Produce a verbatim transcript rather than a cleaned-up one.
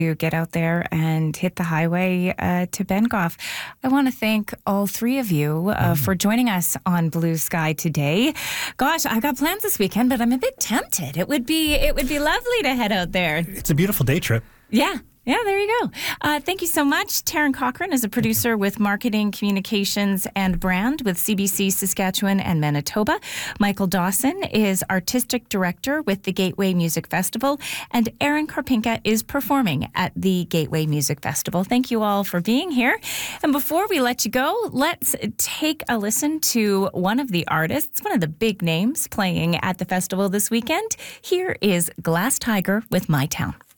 to get out there and hit the highway uh, to Bengoff. I want to thank all three of you uh, mm. for joining us on Blue Sky today. Gosh, I got plans this weekend, but I'm a bit tempted. It would be it would be lovely to head out there. It's a beautiful day trip. Yeah. Yeah, there you go. Uh, thank you so much. Taryn Cochran is a producer with Marketing, Communications, and Brand with C B C Saskatchewan and Manitoba. Michael Dawson is Artistic Director with the Gateway Music Festival. And Aaron Karpinka is performing at the Gateway Music Festival. Thank you all for being here. And before we let you go, let's take a listen to one of the artists, one of the big names playing at the festival this weekend. Here is Glass Tiger with My Town.